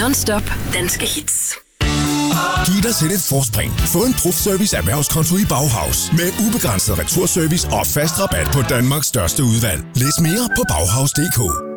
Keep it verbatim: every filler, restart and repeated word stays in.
Non-stop danske hits. Giv dig selv et forspring. Få en Prof-Service erhvervskonto i Bauhaus. Med ubegrænset returservice og fast rabat på Danmarks største udvalg. Læs mere på Bauhaus punktum d k.